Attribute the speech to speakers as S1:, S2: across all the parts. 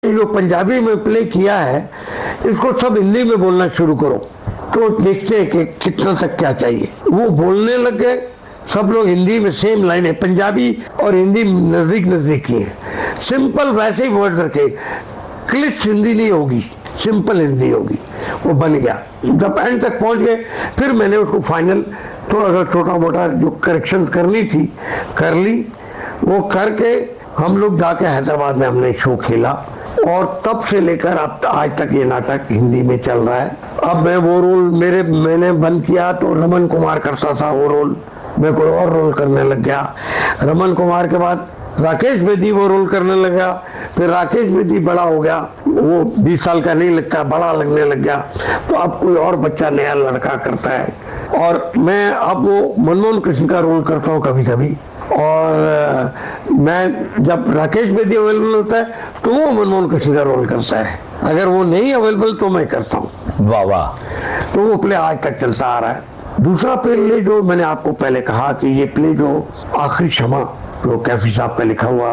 S1: जो पंजाबी में प्ले किया है इसको सब हिंदी में बोलना शुरू करो, तो देखते हैं कि कितना तक क्या चाहिए। वो बोलने लग गए, सब लोग हिंदी में सेम लाइन है, पंजाबी और हिंदी नजदीक नजदीक की है, सिंपल वैसे ही वर्ड रखे, क्लिच हिंदी नहीं होगी, सिंपल हिंदी होगी। वो बन गया। जब एंड तक पहुंच गए फिर मैंने उसको फाइनल थोड़ा सा छोटा मोटा जो करेक्शन करनी थी कर ली। वो करके हम लोग जाके हैदराबाद में हमने शो खेला और तब से लेकर अब आज तक ये नाटक हिंदी में चल रहा है। अब मैं वो रोल मैंने बंद किया तो रमन कुमार करता था वो रोल, मैं कोई और रोल करने लग गया। रमन कुमार के बाद राकेश बेदी वो रोल करने लगा, फिर राकेश बेदी बड़ा हो गया, वो 20 साल का नहीं लगता, बड़ा लगने लग गया, तो अब कोई और बच्चा नया लड़का करता है। और मैं अब वो मनमोहन कृष्ण का रोल करता हूँ कभी कभी, और मैं जब राकेश बेदी अवेलेबल होता है तो वो मनमोहन कृष्ण का रोल करता है, अगर वो नहीं अवेलेबल तो मैं करता हूँ।
S2: वाह वाह।
S1: तो वो प्ले आज तक चलता आ रहा है। दूसरा प्ले जो मैंने आपको पहले कहा कि ये प्ले जो आखिरी क्षमा जो कैफी साहब का लिखा हुआ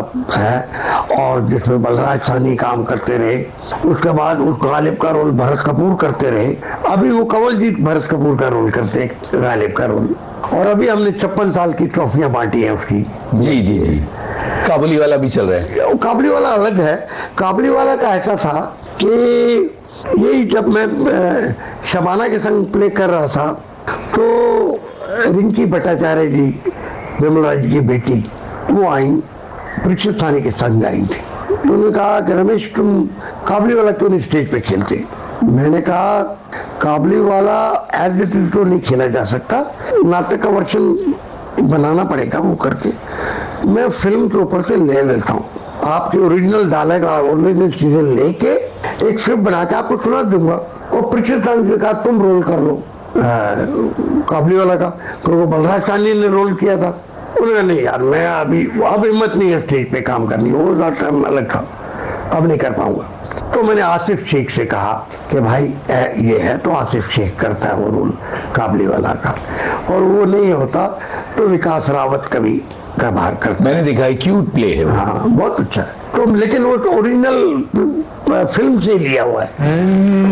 S1: है और जिसमें बलराज साहनी काम करते रहे, उसके बाद उस गालिब का रोल भरत कपूर करते रहे, अभी वो कंवलजीत भरत कपूर का रोल करते हैं गालिब का रोल, और अभी हमने 56 साल की ट्रॉफियां बांटी है उसकी।
S2: जी जी जी। काबुली वाला भी चल रहा है।
S1: काबुली वाला अलग है। काबुली वाला का ऐसा था कि यही जब मैं शबाना के संग प्ले कर रहा था तो रिंकी भट्टाचार्य जी, विमला जी की बेटी, वो आई, परीक्षित साहनी के संग आई थी। तो उन्होंने कहा कि रमेश तुम काबुली वाला क्यों नहीं स्टेज पे खेलते? मैंने कहा काबुली वाला एज इट इज तो नहीं खेला जा सकता, नाटक का वर्जन बनाना पड़ेगा, वो करके मैं फिल्म के ऊपर से ले लेता हूँ, आपके ओरिजिनल डालेगा, ओरिजिनल चीजें लेके एक स्क्रिप्ट बना के आपको सुना दूंगा। और परीक्षित साहनी से कहा तुम रोल कर लो काबुली वाला का, तो वो बलराज साहनी ने रोल किया था। उन्होंने नहीं यार मैं अभी अब हिम्मत नहीं है स्टेज पे काम करनी, वो टाइम अलग था, अब नहीं कर पाऊंगा। तो मैंने आसिफ शेख से कहा कि भाई ये है, तो आसिफ शेख करता है वो रोल काबुली वाला का, और वो नहीं होता तो विकास रावत कभी बाहर करता।
S2: मैंने देखा है, क्यूट प्ले है।
S1: हाँ बहुत अच्छा है। तो लेकिन वो तो ओरिजिनल फिल्म से लिया हुआ है।